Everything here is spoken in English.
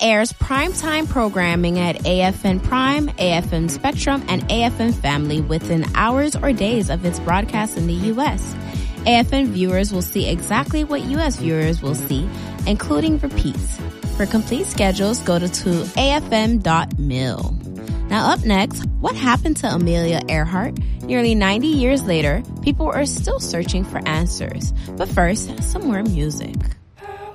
airs primetime programming at AFN Prime, AFN Spectrum, and AFN Family within hours or days of its broadcast in the U.S. AFN viewers will see exactly what U.S. viewers will see, including repeats. For complete schedules, go to afm.mil. Now up next, what happened to Amelia Earhart? Nearly 90 years later, people are still searching for answers. But first, some more music.